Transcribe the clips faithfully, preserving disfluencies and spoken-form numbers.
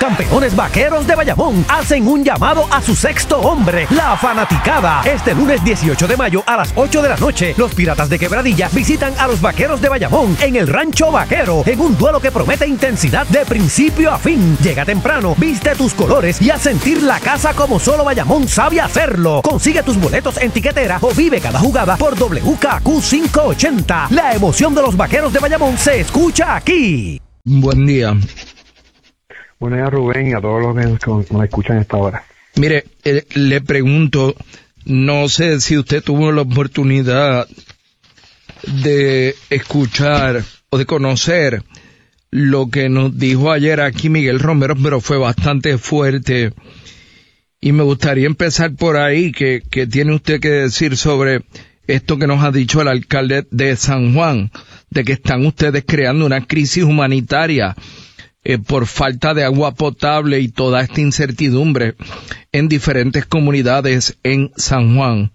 campeones vaqueros de Bayamón hacen un llamado a su sexto hombre, la fanaticada. Este lunes dieciocho de mayo a las ocho de la noche, los Piratas de Quebradilla visitan a los vaqueros de Bayamón en el Rancho Vaquero, en un duelo que promete intensidad de principio a fin. Llega temprano, viste tus colores y haz sentir la casa como solo Bayamón sabe hacerlo. Consigue tus boletos en tiquetera o vive cada jugada por W K Q quinientos ochenta. La emoción de los vaqueros de Bayamón se escucha aquí. Buen día. Buenos días, Rubén, y a todos los que nos escuchan a esta hora. Mire, eh, le pregunto, no sé si usted tuvo la oportunidad de escuchar o de conocer lo que nos dijo ayer aquí Miguel Romero, pero fue bastante fuerte. Y me gustaría empezar por ahí, que, que tiene usted que decir sobre esto que nos ha dicho el alcalde de San Juan, de que están ustedes creando una crisis humanitaria eh, por falta de agua potable y toda esta incertidumbre en diferentes comunidades en San Juan.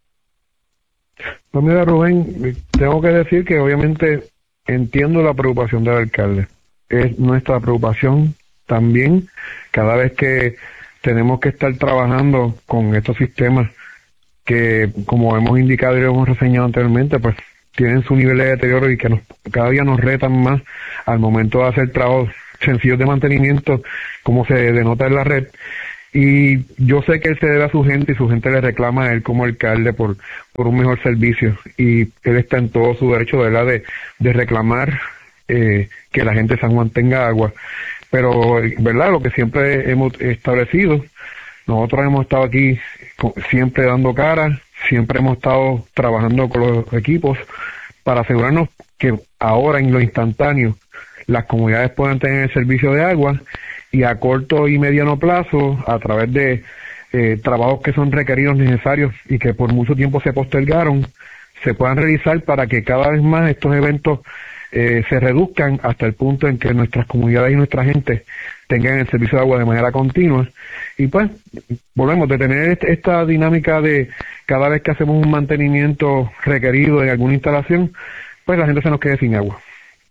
Pues mira, Rubén, tengo que decir que obviamente entiendo la preocupación del alcalde. Es nuestra preocupación también cada vez que tenemos que estar trabajando con estos sistemas que, como hemos indicado y hemos reseñado anteriormente, pues tienen su nivel de deterioro y que nos, cada día nos retan más al momento de hacer trabajos sencillos de mantenimiento, como se denota en la red. Y yo sé que él se debe a su gente y su gente le reclama a él como alcalde por por un mejor servicio, y él está en todo su derecho, ¿verdad?, de, de reclamar eh, que la gente de San Juan tenga agua. Pero, ¿verdad?, lo que siempre hemos establecido, nosotros hemos estado aquí siempre dando cara, siempre hemos estado trabajando con los equipos para asegurarnos que ahora en lo instantáneo las comunidades puedan tener el servicio de agua, y a corto y mediano plazo, a través de eh, trabajos que son requeridos, necesarios y que por mucho tiempo se postergaron, se puedan realizar para que cada vez más estos eventos eh, se reduzcan hasta el punto en que nuestras comunidades y nuestra gente tengan el servicio de agua de manera continua. Y pues volvemos de tener este, esta dinámica de cada vez que hacemos un mantenimiento requerido en alguna instalación, pues la gente se nos quede sin agua.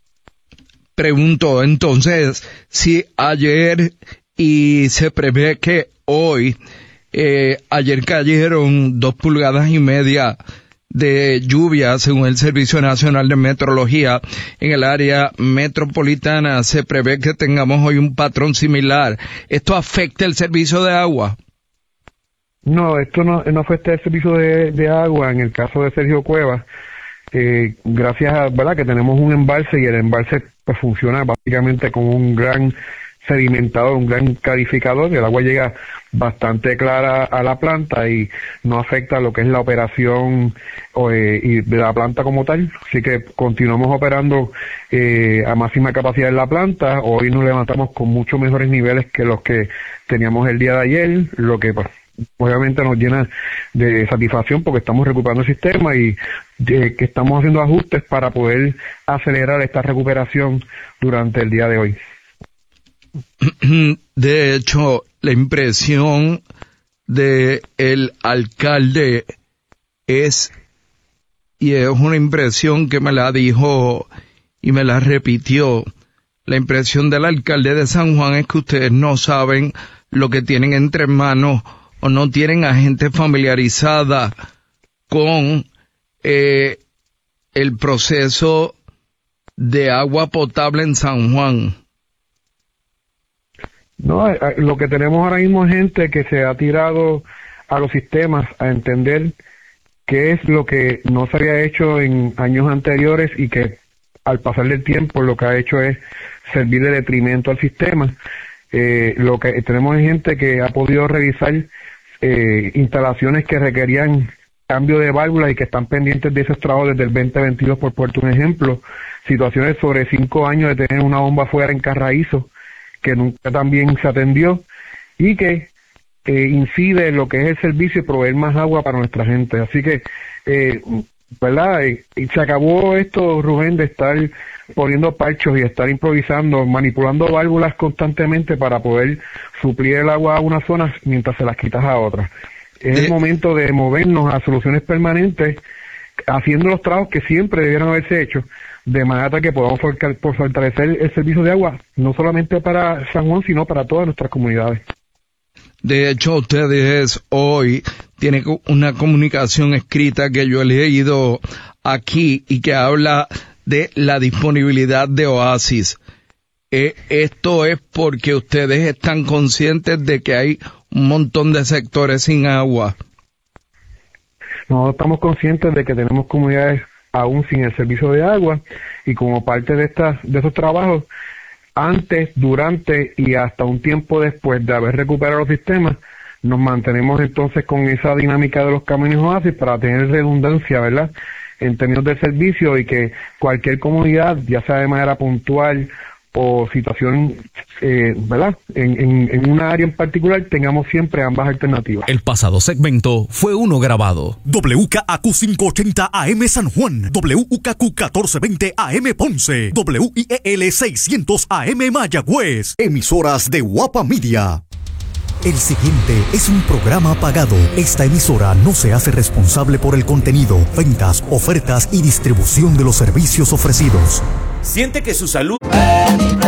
Pregunto entonces si ayer y se prevé que hoy, eh, ayer cayeron dos pulgadas y media de lluvia según el Servicio Nacional de Meteorología en el área metropolitana. Se prevé que tengamos hoy un patrón similar. ¿Esto afecta el servicio de agua? No, esto no, no afecta el servicio de, de agua. En el caso de Sergio Cuevas, eh, gracias a, ¿verdad?, que tenemos un embalse, y el embalse pues funciona básicamente como un gran sedimentador, un gran clarificador. El agua llega bastante clara a la planta y no afecta lo que es la operación eh, y de la planta como tal. Así que continuamos operando eh, a máxima capacidad en la planta. Hoy nos levantamos con muchos mejores niveles que los que teníamos el día de ayer, lo que pues obviamente nos llena de satisfacción porque estamos recuperando el sistema y de, que estamos haciendo ajustes para poder acelerar esta recuperación durante el día de hoy. De hecho, la impresión de el alcalde es, y es una impresión que me la dijo y me la repitió, la impresión del alcalde de San Juan es que ustedes no saben lo que tienen entre manos o no tienen a gente familiarizada con eh, el proceso de agua potable en San Juan. No, lo que tenemos ahora mismo es gente que se ha tirado a los sistemas a entender qué es lo que no se había hecho en años anteriores y que al pasar del tiempo lo que ha hecho es servir de detrimento al sistema. Eh, lo que tenemos es gente que ha podido revisar eh, instalaciones que requerían cambio de válvulas y que están pendientes de esos trabajos desde el veinte veintidós, por puerto un ejemplo. Situaciones sobre cinco años de tener una bomba fuera en Carraízo que nunca también se atendió y que eh, incide en lo que es el servicio y proveer más agua para nuestra gente. Así que, eh, ¿verdad? Eh, se acabó esto, Rubén, de estar poniendo parchos y estar improvisando, manipulando válvulas constantemente para poder suplir el agua a una zona mientras se las quitas a otra. Es el momento de movernos a soluciones permanentes, haciendo los trabajos que siempre debieron haberse hecho de manera que podamos fortalecer el servicio de agua, no solamente para San Juan, sino para todas nuestras comunidades. De hecho, ustedes hoy tienen una comunicación escrita que yo he leído aquí y que habla de la disponibilidad de Oasis. Eh, esto es porque ustedes están conscientes de que hay un montón de sectores sin agua. Nosotros estamos conscientes de que tenemos comunidades aún sin el servicio de agua, y como parte de estas de esos trabajos, antes, durante y hasta un tiempo después de haber recuperado los sistemas, nos mantenemos entonces con esa dinámica de los caminos Oasis para tener redundancia, ¿verdad?, en términos de servicio, y que cualquier comunidad, ya sea de manera puntual o situación, eh, ¿verdad?, en, en, en una área en particular, tengamos siempre ambas alternativas. El pasado segmento fue uno grabado. W K A Q quinientos ochenta A M San Juan, W K Q catorce veinte A M Ponce, W I E L seiscientos A M Mayagüez. Emisoras de Guapa Media. El siguiente es un programa pagado. Esta emisora no se hace responsable por el contenido, ventas, ofertas y distribución de los servicios ofrecidos. Siente que su salud...